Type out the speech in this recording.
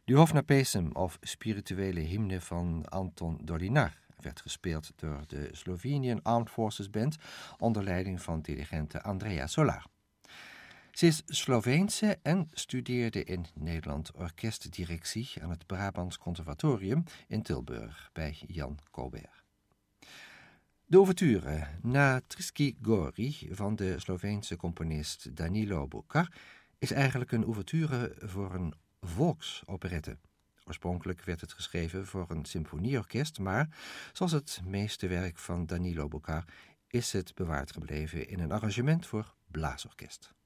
De Hofnar Pesem of spirituele hymne van Anton Dolinar werd gespeeld door de Slovenian Armed Forces Band onder leiding van dirigente Andrea Solar. Ze is Sloveense en studeerde in Nederland orkestdirectie aan het Brabants Conservatorium in Tilburg bij Jan Colbert. De ouverture Na Trisky Gori van de Sloveense componist Danilo Bucar is eigenlijk een ouverture voor een volksoperette. Oorspronkelijk werd het geschreven voor een symfonieorkest, maar zoals het meeste werk van Danilo Bucar is het bewaard gebleven in een arrangement voor blaasorkest.